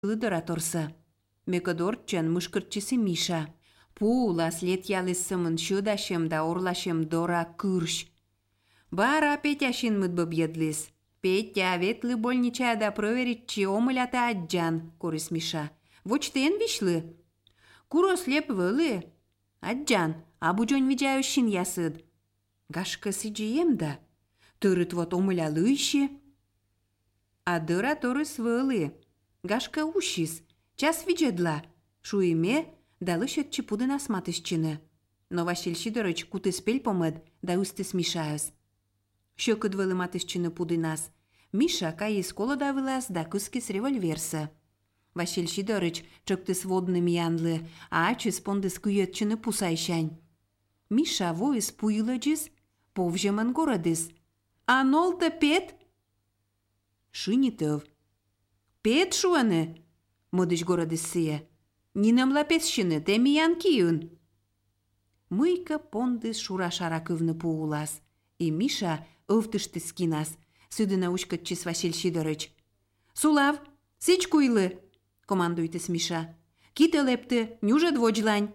лыдыра торса. Мекадорчан мышкырчысы Миша. Пулас лет ялысымын шудашым да орлашым дора кырш. Бара Петяшин мыд бобъедлис. Петя ветлы больничая да проверить, омылята аджан, корыс Миша. Вочтен вишлы. Курос леп вылы. Аджан, абуджон видяющин ясыд. Гашка сиджием да. Тырыт вот омылялыщи. А дыра торыс вылы. Гашка ушис. Час виджедла. Шуиме да лышет чипуды насматышчыны. Но Василь Сидорович кутыс пель помыд да устыс Мишаёс. Щекыд вылыматышчыны пуды нас. Миша кай скола да вылаз да кыскис револьверса. Василь Сидорович чоктыс водным янлы, а ачыс пондыс куетчыны пусайшань. Миша воис пуйлыджис, повжеман городыс. А нол-то пет? Шынитов. Пет шуаны? Модыш городыс сыя. Нинам лапесщыны, теми янкиюн. Мыйка пондыс шура-шаракывны пуулас. И Миша өвтышты скинас. Сюды научкатчис Василь Сидорович. Сулав, сич куйлы, командуйтыс Миша. Кита лепты, нюжа дводжлань.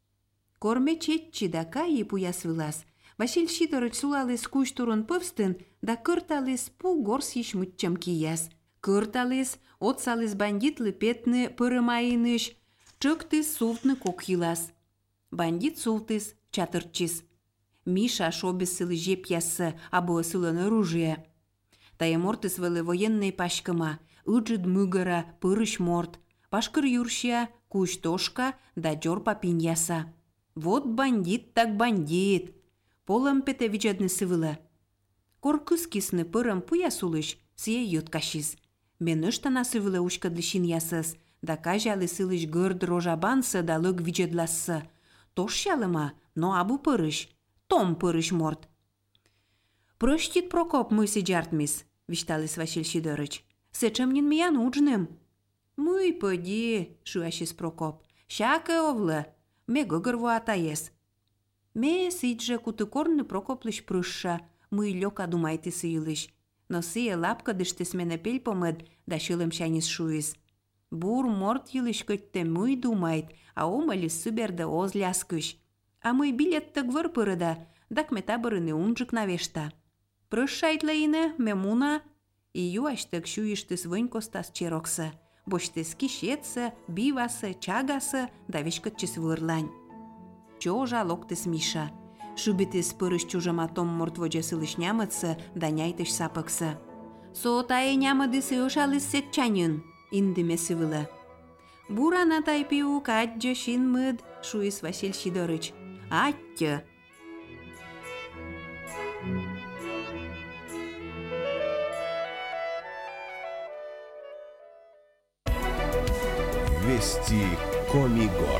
Корме четчи да каи пуяс вылаз. Василь Сидорович сулалыс куш турын пывстын, да кырталыс пу горс ешмытчам кияс. Кырталыс, отсалыс бандитлы петны пырымайыныш, чыктыс султны кок хилас. Бандит султыс, чатырчис. Миша шобесылы жеп яссы, або сылын оружие. Таемортыс вылы военный пашкыма, ыджыд мыгыра, пырыш морт, пашкыр юршия, куш тошка да джор папин яса. Вот бандит так бандит. Полым пете виджадны сывыла. Коркыс кисны пырым пуя сулыш, сие йот кашиз. Мен ыштана сывыла ушкадлышин ясыс, да кажалы сылыш гырд рожабансы да лык виджадлассы. Тошшалыма, но абу пырыш, том пырыш морт. Простит Прокоп мы сидяртмис, вишталыс Василь Сидорович. Сечем нин мия нужным. Мый поди, шуящис Прокоп. Щака овла, ме гогырву атаес. Ме сидже кутыкорны Прокоплыш прыша, мы лёка думайты сыйлыш. Но сые лапка дыштыс мене пель помыд, да шылым шанис шуис. Бур морт йылыш көтте мый думайт, а омылыс сыберді озляскыш. А мый билетті гвыр пырыда, дак мета бырыны унжык навешта. Прышайтлайны, мемуна, и юаштык шуйыштыс вынь костас чероксы. Боштыс кишетсы, бивасы, чагасы, да вешкытчыс вырлань. Чо жалоктыс Миша. Шубитыс пырыш чужама том мортводжа сылыш нямытсы, да няйтыш сапыксы. Сотайы нямыдысы ошалыс сетчанын, индіме сывылы. Бурана тайпиу каджа шинмыд, шуис Василь Сидорович. Аття! Вести Комигор.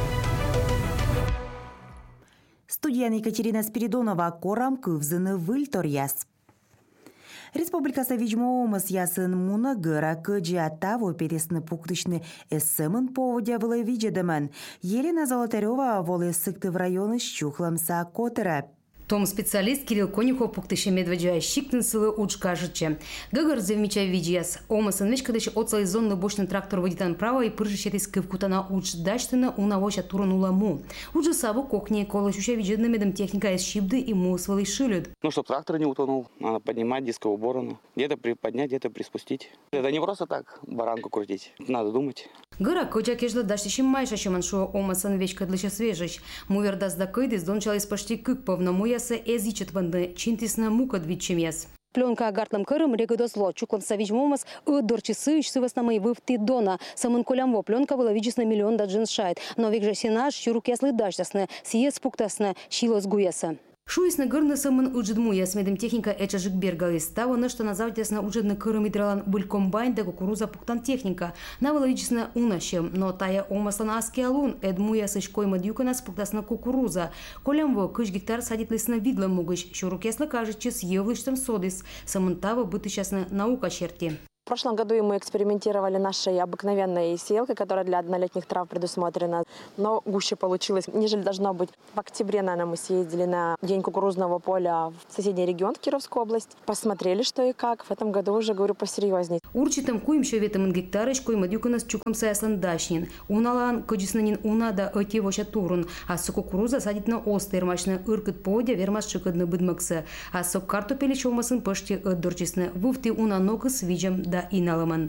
Студия Екатерина Спиридонова, корам кывзыны выльтор яс. Республикасы вичмоумыз ясын муна гыра кыджиатта пересны пуктышны эссымын поводя вылы виджедымын. Елена Золотарева волы сыкты в районы щухлымса котыра. Том специалист Кирилл Конюхов пуктыше медведжа щиктын сылы уч кажыче. Гагар завмеча виджияс. Омасын вешкадыш отцал из зонны бочный трактор водитан право и пыржищетис кывкутана уч даштына унавоща туранула му. Уже саву кокне колышуща виджедна медом техника из щипды и му свалый шилют. Ну, чтобы трактор не утонул, надо поднимать дисковую борону. Где-то приподнять, где-то приспустить. Это не просто так баранку крутить. Надо думать. Гыра коча кежла даштищем майша чеман шо омасын вешкадлыша свежищ. Му вердас да кыдис дончалис почти кыкповна му яса эзичет ванды чинтисна мука двичемес. Пленка агартным кырым регодосло чуклам савичмомас удорчи сыч сываснамай вывти дона. Самын колямво пленка была виджесна миллион да джиншайт. Но век же сенаж щурук яслы даштасна, сие спуктасна, щилос гуяса. Шуисны гырны самын уджидму ясмедем техника эчажик бергалис. Того нышто назавтясна уджидны кырым идралан быль комбайн да кукуруза пуктан техника. Навала виджесна унащем, но тая омаслана аскиалун эдму ясыш койма дюкана спуктасна кукуруза. Колямво кыш гектар садитлысна видла мугыш. Щурук ясла кажется с евлыштым содис. Самын тава быты часна наука черти. В прошлом году мы экспериментировали нашей обыкновенной сеялкой, которая для однолетних трав предусмотрена, но гуще получилось, нежели должно быть. В октябре, наверное, мы съездили на день кукурузного поля в соседний регион, в Кировскую область, посмотрели, что и как. В этом году уже, говорю, посерьезней. Урчитам куим шеветам гектарыш койма дюканас чуклам саяслан дашнин. Уналан кодиснанин унада оти воша турун. Асо кукуруза садитна осты ермачна ыркыт подя вермас чыкадны быдмаксы. Асо картопели чомасын пышти отдорчисны. Вывти унанокы с виджем да иналаман.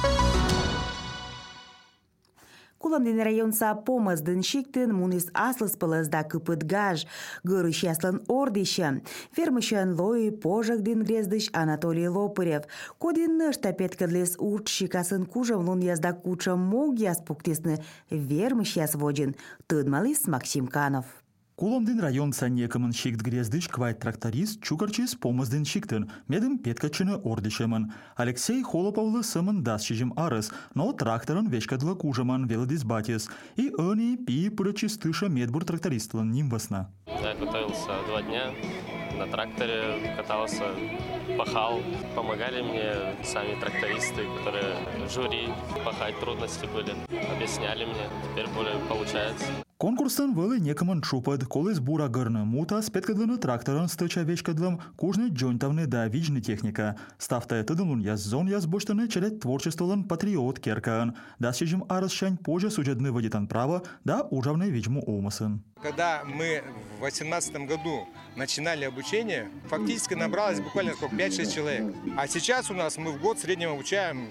Куламдин районса помаздын шиктын мунис аслыс пылызда кыпытгаж, гырыш яслын ордище. Фермышан лой пожагдин грездыш Анатолий Лопырев. Кодин нышта петкадлес уртшикасын кужам лун язда кучам мог яс пуктисны вермыш яс воджин. Тыдмалис Максим Канов. Куламдин районса некамын шикт грездыш квайт тракторист чукарчис помаздын шиктын, медым петкачыны ордишемын. Алексей Холоповлы сымын дасчижим арыс, но тракторын вешкадлы кужаман велодис батис, и они пи пырачистыша медбур трактористлын нимвасна. Я готовился 2 дня, на тракторе катался, пахал. Помогали мне сами трактористы, которые в жюри, пахать трудности были, объясняли мне, теперь более получается. Конкурстан вели некамын чупад, коли збура гырны мута с петкадлыны тракторын стыча вешкадлым кужны джойнтавны да вижны техника. Ставта тыдымлун яз зон яз боштаны челет творчестволын патриот керкаан, да сижим арысшань позже судебны водитан право да ужавны виджму омасын. Когда мы в 2018 году начинали обучение, фактически набралось буквально 5-6 человек. А сейчас у нас мы в год в среднем обучаем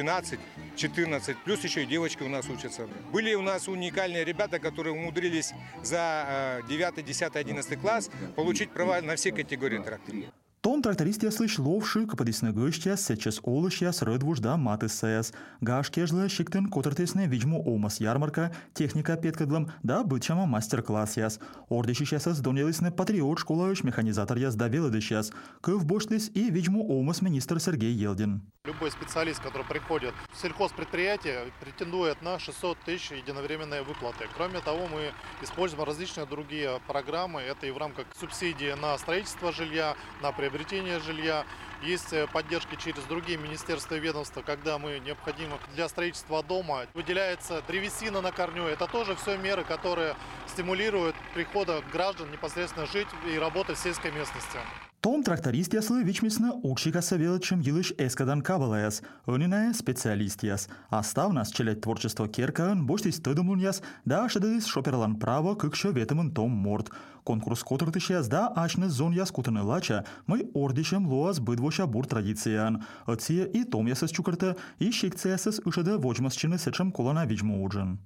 12-14, плюс еще и девочки у нас учатся. Были у нас уникальные ребята, которые умудрились за 9, 10, 11 класс получить права на все категории тракторов. Том тракторист яслыш ловши кападисны гыштяс сечес олышяс рыдвуш да матысаяс. Гаш кежлы шиктын котыртесны виджму омас ярмарка, техника петкадлым да бытчама мастер-класс яс. Ордишищасас донелисны патриот школаыш механизатор яс да велодышяс. Кыв бошлис и виджму омас министр Сергей Елдин. Любой специалист, который приходит в сельхозпредприятие, претендует на 600 тысяч единовременные выплаты. Кроме того, мы используем различные другие программы. Это и в рамках субсидии на строительство жилья, на приобретение жилья. Есть поддержки через другие министерства и ведомства, когда мы необходимо для строительства дома. Выделяется древесина на корню. Это тоже все меры, которые стимулируют прихода граждан непосредственно жить и работать в сельской местности. Том тракторист яслы вичмисна учикаса величем елыш эскадан кабалаяс, önine специалист яс. Аставнас челет творчество керкаан боштис тыдымлун яс, да шедалис шоперлан право кыкшо ветымын том морд. Конкурс котыртыш яс да ачны зон яс кутыны лача, мы ордишем лоас быдвоша бур традициян. Отсия и том ясас чукарта, и шикциясас ышада воджмасчыны сечем колана вичму уджын.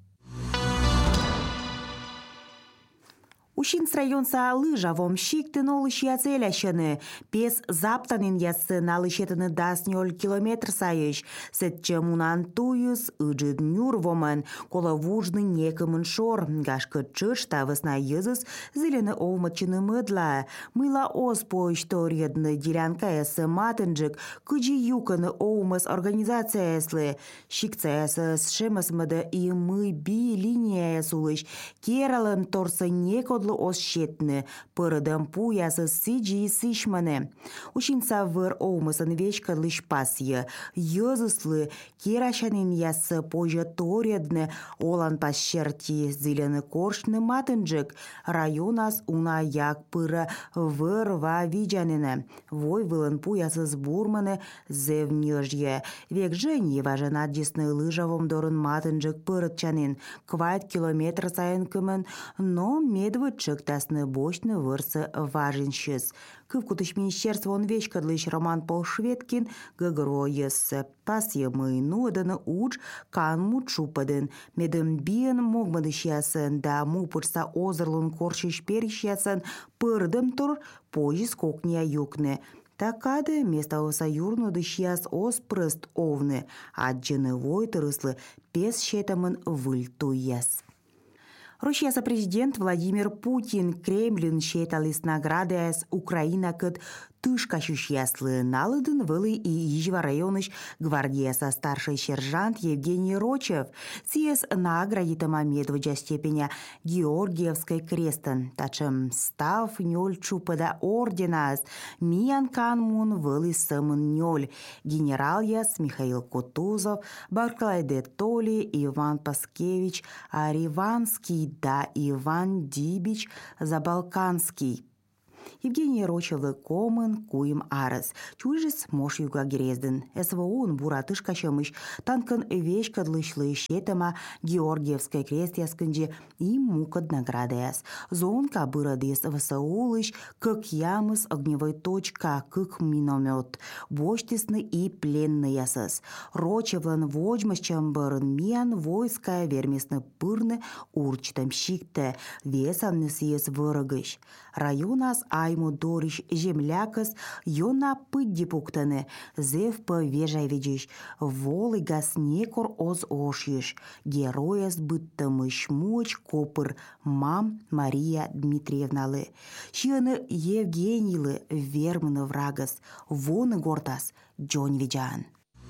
Ушинс районса лыжа вом шиктын олыш яцелящыны. Пес заптанын ясы налышетыны дас 0 километр сайыш. Сетче мунан туюс ыджыд нюр вомын. Кола вужны некымын шор. Гашкы чыш тавысна езыс зелены овмачыны мыдла. Мыла оспо историядны делянка ясы матынжык. Кыджи юканы овмас организация яслы. Шикца ясы сшемас мыды и мы би линия ясулыш. Кералын торсы некодлы осщетны, пырыдым пуясы сиджи сишманы. Ушинса выр оумысын вешкадлыш пасье. Йозыслы керашанин ясы позже торедны, олан пасчерти зелены коршны матынжык. Районас уна як пыры выр ва виджанины. Вой вылын пуясы сбурманы зевнежье. Век жени важен аддисны лыжавом дорын матынжык пырытчанин. Квайт километр сайын кымын, но медвы чыктасны бочны вырсы важеншіз. Кывкутыш министерство он вешкадлыш Роман Полшветкин гыгро есі. Пас емы нуданы уч канму чупадын. Медым биен могмадыш ясын да мупырса озырлын коршиш периш ясын пырдым тур позис кокния юкны. Такады место оса юрнудыш яс ос прыст овны, а джыны вой тырыслы пес шетамын выльту яс. Россияса президент Владимир Путин Кремлин шеталис награды с Украина кыт тышкашуш яслы налыдын вылы и Ижва районыш гвардияса старший сержант Евгений Рочев сиес наградитыма медвыджа степеня Георгиевской крестын. Тачым став нёль чупада орденас миян канмун вылы сымын нёль. Генерал яс Михаил Кутузов, Барклай де Толи, Иван Паскевич, Ариванский да Иван Дибич Забалканский. Евгений Рочевлы Комын Куим Арес. Чужис мош юга герезден. СВО-ун буратыш качамыш. Танкан вещь кадлышлы щетама Георгиевская крест ясканджи и мукад наградаяс. Зонка бырадес ВСУ-лыш, как ямыс огневой точка, как миномет. Боштисны и пленный ясас. Рочевлан воджмас чамбарын миян войска вермесны пырны урчтам щикте. Весанны съез вырыгыш. Районас айму дориш землякас йона пыдди пуктаны. Зев повежай видиш. Волы гаснекор оз ошиш. Герояс быттамыш муч копыр мам Мария Дмитриевналы. Щыны Евгенийлы вермыны врагас. Воны гортас Джон Виджан.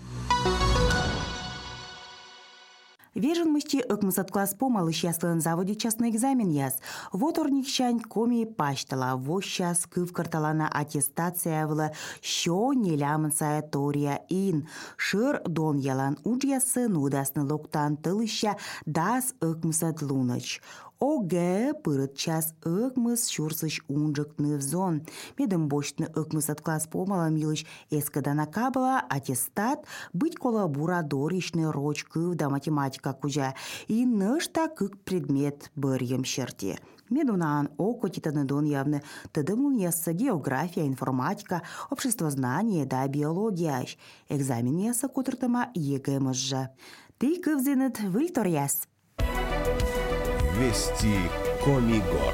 Веженмышти ыкмысат класс помалыш яслын заводе частный экзамен яс. Вот орникщань коми паштала, вот щас кыв карталана аттестация вла, шо нелямынсая тория ин. Шыр дон ялан уж ясы нудасны локтан тылыща дас ыкмысат луныч. Оге пырыт час ыкмыс шурсыш унжыкны взон. Медым бочтны ыкмысат класс помала милыш эскадана кабала аттестат быть коллаборадоришны рочкы да математика кужа. И нышта кык предмет бырьем черти. Медунан око титанедон явны тыдымун ясса география, информатика, обществознание да биология. Экзамен ясса кутыртыма ЕГЭ мыжжа. Ты кывзенет выльтор яс. Вести Комигор.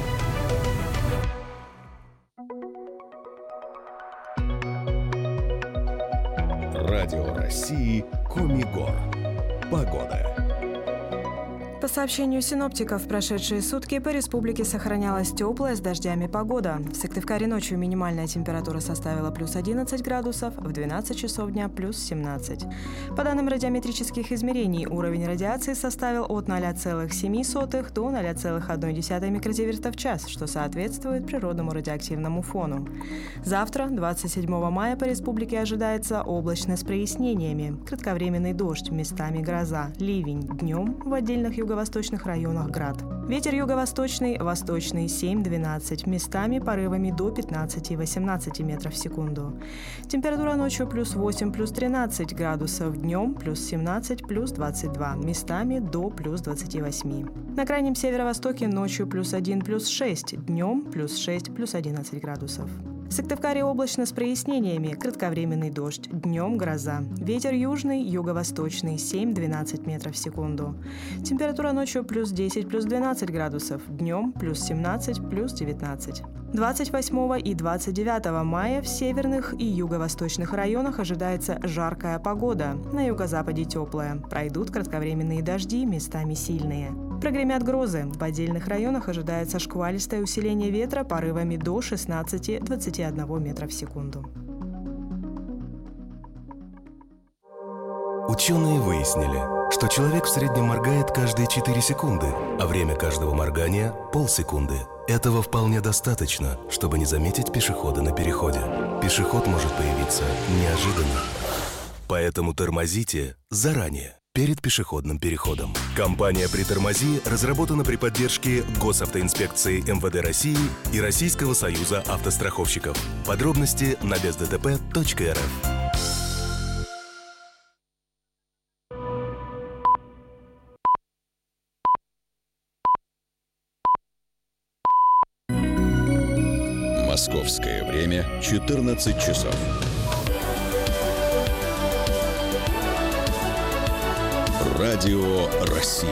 Радио России Комигор. Погода. По сообщению синоптиков, в прошедшие сутки по республике сохранялась теплая с дождями погода. В Сыктывкаре ночью минимальная температура составила плюс 11 градусов, в 12 часов дня плюс 17. По данным радиометрических измерений, уровень радиации составил от 0,7 до 0,1 микрозиверта в час, что соответствует природному радиоактивному фону. Завтра, 27 мая, по республике ожидается облачно с прояснениями, кратковременный дождь, местами гроза, ливень, днем в отдельных юго-восточных районах град. Ветер юго-восточный, восточный 7-12, местами порывами до 15-18 метров в секунду. Температура ночью плюс 8, плюс 13 градусов, днем плюс 17, плюс 22, местами до плюс 28. На крайнем северо-востоке ночью плюс 1, плюс 6, днем плюс 6, плюс 11 градусов. В Сыктывкаре облачно с прояснениями, кратковременный дождь, днем гроза. Ветер южный, юго-восточный 7-12 метров в секунду. Температура ночью плюс 10, плюс 12 градусов, днем плюс 17, плюс 19. 28 и 29 мая в северных и юго-восточных районах ожидается жаркая погода. На юго-западе теплая. Пройдут кратковременные дожди, местами сильные. Прогремят грозы. В отдельных районах ожидается шквалистое усиление ветра порывами до 16-21 метра в секунду. Ученые выяснили, что человек в среднем моргает каждые 4 секунды, а время каждого моргания – полсекунды. Этого вполне достаточно, чтобы не заметить пешехода на переходе. Пешеход может появиться неожиданно. Поэтому тормозите заранее, перед пешеходным переходом. Компания «Притормози» разработана при поддержке Госавтоинспекции МВД России и Российского союза автостраховщиков. Подробности на бездтп.рф. Московское время 14 часов. Радио России.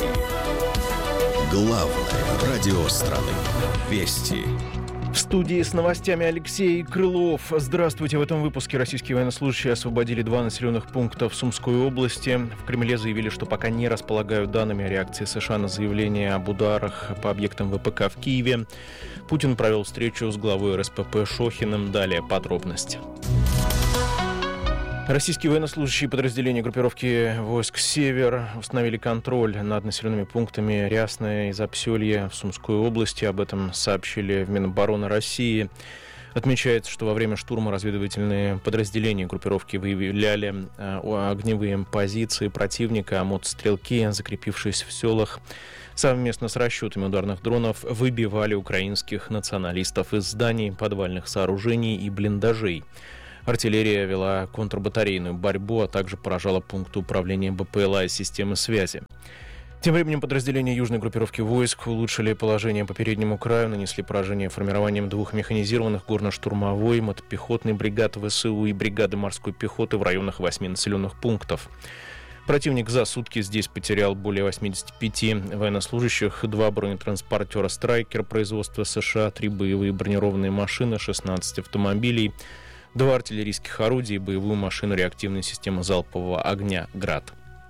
Главное радио страны. Вести. В студии с новостями Алексей Крылов. Здравствуйте. В этом выпуске российские военнослужащие освободили 2 населенных пункта в Сумской области. В Кремле заявили, что пока не располагают данными о реакции США на заявление об ударах по объектам ВПК в Киеве. Путин провел встречу с главой РСПП Шохиным. Далее подробности. Российские военнослужащие подразделения группировки войск «Север» установили контроль над населенными пунктами Рясное и Запселье в Сумской области. Об этом сообщили в Минобороны России. Отмечается, что во время штурма разведывательные подразделения группировки выявляли огневые позиции противника, а мотострелки, закрепившись в селах, совместно с расчетами ударных дронов выбивали украинских националистов из зданий, подвальных сооружений и блиндажей. Артиллерия вела контрбатарейную борьбу, а также поражала пункты управления БПЛА и системы связи. Тем временем подразделения южной группировки войск улучшили положение по переднему краю, нанесли поражение формированием 2 механизированных горно-штурмовой, мотопехотной бригады ВСУ и бригады морской пехоты в районах 8 населенных пунктов. Противник за сутки здесь потерял более 85 военнослужащих, 2 бронетранспортера «Страйкер» производства США, 3 боевые бронированные машины, 16 автомобилей, 2 артиллерийских орудия и боевую машину реактивной системы залпового огня «Град».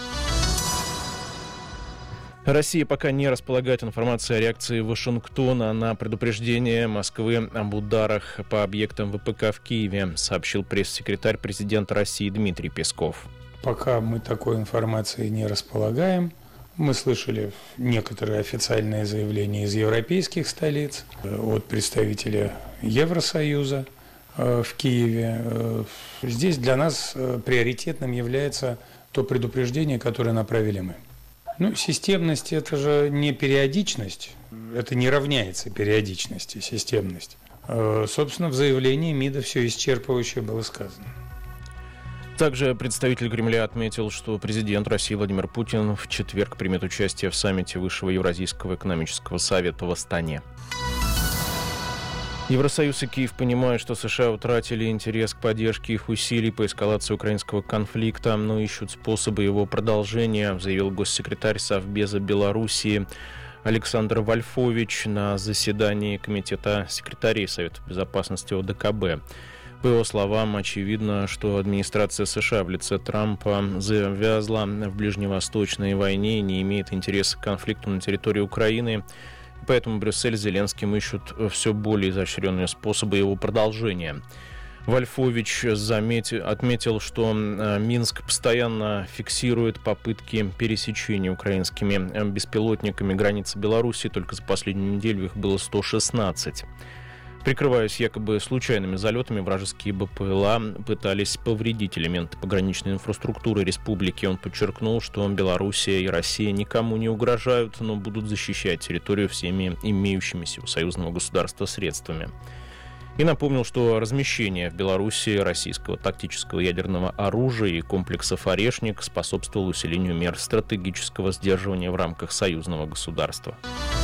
Россия пока не располагает информацией о реакции Вашингтона на предупреждение Москвы об ударах по объектам ВПК в Киеве, сообщил пресс-секретарь президента России Дмитрий Песков. Пока мы такой информацией не располагаем. Мы слышали некоторые официальные заявления из европейских столиц, от представителя Евросоюза в Киеве. Здесь для нас приоритетным является то предупреждение, которое направили мы. Системность – это же не периодичность, это не равняется периодичности, системность. Собственно, в заявлении МИДа все исчерпывающе было сказано. Также представитель Кремля отметил, что президент России Владимир Путин в четверг примет участие в саммите Высшего Евразийского экономического совета в Астане. Евросоюз и Киев понимают, что США утратили интерес к поддержке их усилий по эскалации украинского конфликта, но ищут способы его продолжения, заявил госсекретарь Совбеза Белоруссии Александр Вольфович на заседании Комитета секретарей Совета безопасности ОДКБ. По его словам, очевидно, что администрация США в лице Трампа завязла в ближневосточной войне и не имеет интереса к конфликту на территории Украины. Поэтому Брюссель с Зеленским ищут все более изощренные способы его продолжения. Вольфович отметил, что Минск постоянно фиксирует попытки пересечения украинскими беспилотниками границы Беларуси. Только за последнюю неделю их было 116. Прикрываясь якобы случайными залетами, вражеские БПЛА пытались повредить элементы пограничной инфраструктуры республики. Он подчеркнул, что Белоруссия и Россия никому не угрожают, но будут защищать территорию всеми имеющимися у союзного государства средствами. И напомнил, что размещение в Белоруссии российского тактического ядерного оружия и комплексов «Орешник» способствовало усилению мер стратегического сдерживания в рамках союзного государства.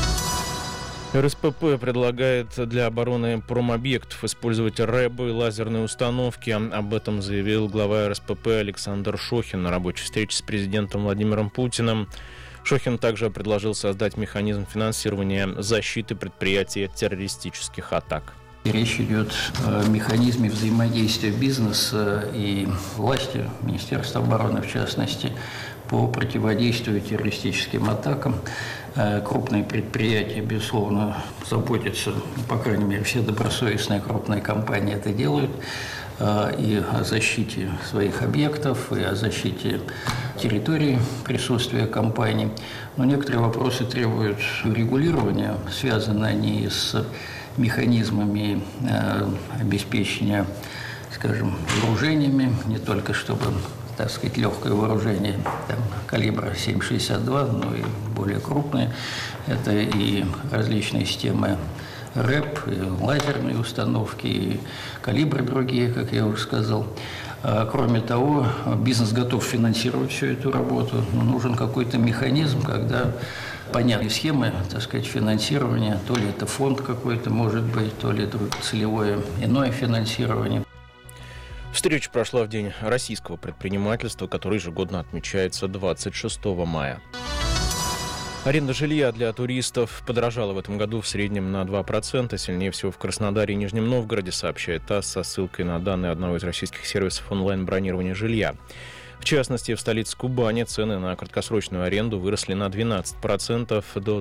РСПП предлагает для обороны промобъектов использовать РЭБы и лазерные установки. Об этом заявил глава РСПП Александр Шохин на рабочей встрече с президентом Владимиром Путиным. Шохин также предложил создать механизм финансирования защиты предприятий от террористических атак. Речь идет о механизме взаимодействия бизнеса и власти, Министерства обороны в частности, по противодействию террористическим атакам. Крупные предприятия, безусловно, заботятся, по крайней мере, все добросовестные крупные компании это делают, и о защите своих объектов, и о защите территории присутствия компаний. Но некоторые вопросы требуют регулирования, связаны они с механизмами обеспечения, скажем, вооружениями, не только чтобы, так сказать, легкое вооружение калибра 7,62, но и более крупные. Это и различные системы РЭП, и лазерные установки, и калибры другие, как я уже сказал. Кроме того, бизнес готов финансировать всю эту работу, но нужен какой-то механизм, когда понятные схемы, так сказать, финансирования, то ли это фонд какой-то может быть, то ли это целевое иное финансирование. Встреча прошла в День российского предпринимательства, который ежегодно отмечается 26 мая. Аренда жилья для туристов подорожала в этом году в среднем на 2%. Сильнее всего в Краснодаре и Нижнем Новгороде, сообщает ТАСС со ссылкой на данные одного из российских сервисов онлайн-бронирования жилья. В частности, в столице Кубани цены на краткосрочную аренду выросли на 12% до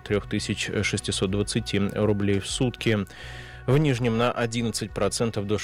3620 рублей в сутки. В Нижнем на 11% до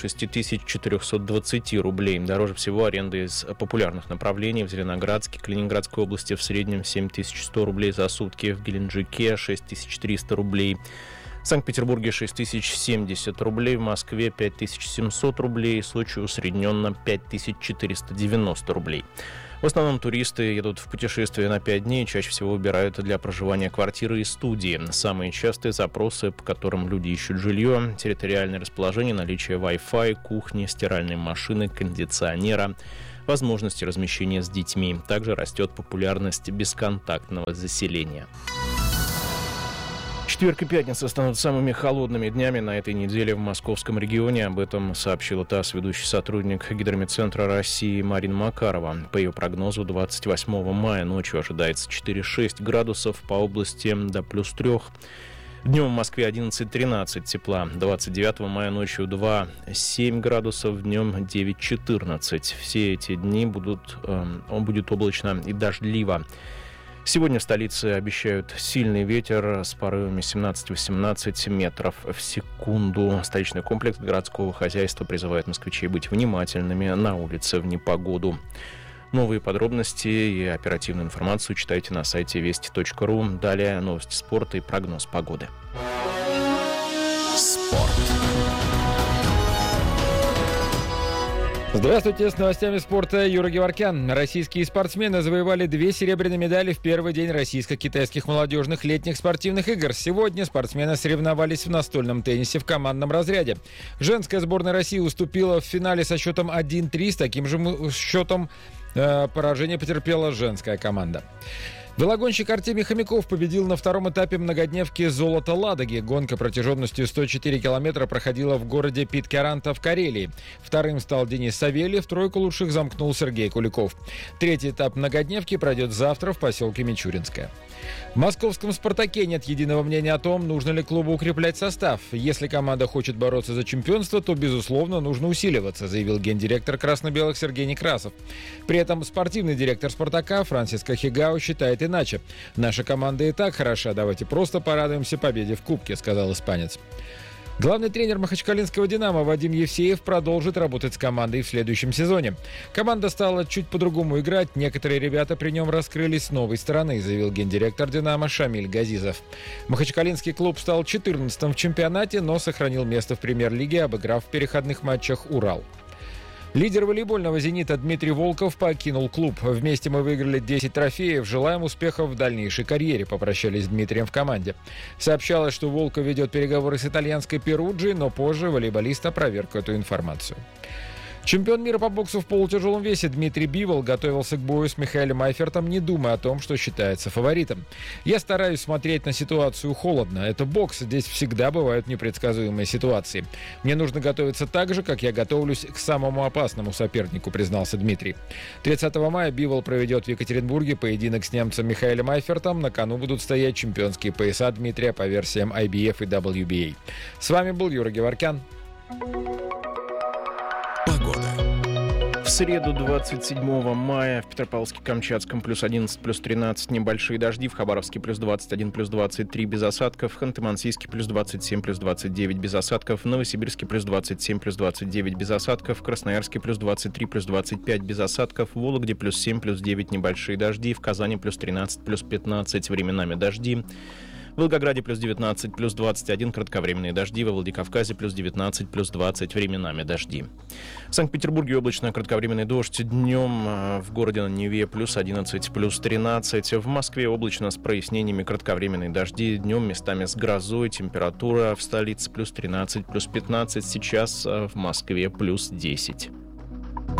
6420 рублей. Дороже всего аренда из популярных направлений в Зеленоградске, Калининградской области в среднем 7100 рублей за сутки, в Геленджике 6300 рублей, В Санкт-Петербурге 6070 рублей, в Москве 5700 рублей, Сочи усредненно 5490 рублей. В основном туристы едут в путешествие на 5 дней, чаще всего выбирают для проживания квартиры и студии. Самые частые запросы, по которым люди ищут жилье: территориальное расположение, наличие Wi-Fi, кухни, стиральной машины, кондиционера, возможности размещения с детьми. Также растет популярность бесконтактного заселения. Четверг и пятница станут самыми холодными днями на этой неделе в московском регионе. Об этом сообщила ТАСС ведущий сотрудник Гидрометцентра России Марина Макарова. По ее прогнозу, 28 мая ночью ожидается 4-6 градусов, по области до +3. Днем в Москве 11-13 тепла, 29 мая ночью 2-7 градусов, днем 9-14. Все эти дни будет облачно и дождливо. Сегодня в столице обещают сильный ветер с порывами 17-18 метров в секунду. Столичный комплекс городского хозяйства призывает москвичей быть внимательными на улице в непогоду. Новые подробности и оперативную информацию читайте на сайте вести.ру. Далее новости спорта и прогноз погоды. Спорт. Здравствуйте, с новостями спорта Юра Геворкян. Российские спортсмены завоевали 2 серебряные медали в первый день российско-китайских молодежных летних спортивных игр. Сегодня спортсмены соревновались в настольном теннисе в командном разряде. Женская сборная России уступила в финале со счетом 1-3. С таким же счетом поражение потерпела женская команда. Велогонщик Артемий Хомяков победил на втором этапе многодневки «Золото Ладоги». Гонка протяженностью 104 километра проходила в городе Питкяранта в Карелии. Вторым стал Денис Савельев, тройку лучших замкнул Сергей Куликов. Третий этап многодневки пройдет завтра в поселке Мичуринское. В московском «Спартаке» нет единого мнения о том, нужно ли клубу укреплять состав. Если команда хочет бороться за чемпионство, то, безусловно, нужно усиливаться, заявил гендиректор красно-белых Сергей Некрасов. При этом спортивный директор «Спартака» Франциско Хигао считает иначе. «Наша команда и так хороша, давайте просто порадуемся победе в Кубке», — сказал испанец. Главный тренер махачкалинского «Динамо» Вадим Евсеев продолжит работать с командой в следующем сезоне. Команда стала чуть по-другому играть, некоторые ребята при нем раскрылись с новой стороны, заявил гендиректор «Динамо» Шамиль Газизов. Махачкалинский клуб стал 14-м в чемпионате, но сохранил место в премьер-лиге, обыграв в переходных матчах «Урал». Лидер волейбольного «Зенита» Дмитрий Волков покинул клуб. Вместе мы выиграли 10 трофеев. Желаем успехов в дальнейшей карьере, попрощались с Дмитрием в команде. Сообщалось, что Волков ведет переговоры с итальянской «Перуджи», но позже волейболист опроверг эту информацию. Чемпион мира по боксу в полутяжелом весе Дмитрий Бивол готовился к бою с Михаэлем Айфертом, не думая о том, что считается фаворитом. «Я стараюсь смотреть на ситуацию холодно. Это бокс, здесь всегда бывают непредсказуемые ситуации. Мне нужно готовиться так же, как я готовлюсь к самому опасному сопернику», признался Дмитрий. 30 мая Бивол проведет в Екатеринбурге поединок с немцем Михаэлем Айфертом. На кону будут стоять чемпионские пояса Дмитрия по версиям IBF и WBA. С вами был Юра Геворкян. В среду 27 мая в Петропавловске-Камчатском +11, +13 небольшие дожди, в Хабаровске +21, +23 без осадков, в Ханты-Мансийске +27, +29 без осадков, в Новосибирске +27, +29 без осадков, в Красноярске +23, +25 без осадков, в Вологде +7, +9 небольшие дожди, в Казани +13, +15 временами дожди. В Волгограде +19, +21 кратковременные дожди, во Владикавказе +19, +20 временами дожди. В Санкт-Петербурге облачно кратковременный дождь, днем в городе на Неве +11, +13, в Москве облачно с прояснениями кратковременные дожди, днем местами с грозой, температура в столице +13, +15, сейчас в Москве +10.